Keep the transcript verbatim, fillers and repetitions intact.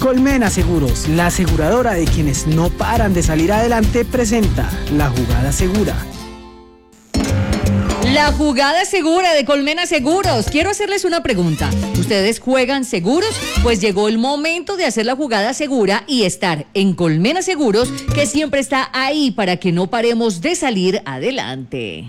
Colmena Seguros, la aseguradora de quienes no paran de salir adelante, presenta La Jugada Segura. La jugada segura de Colmena Seguros. Quiero hacerles una pregunta. ¿Ustedes juegan seguros? Pues llegó el momento de hacer la jugada segura y estar en Colmena Seguros, que siempre está ahí para que no paremos de salir adelante.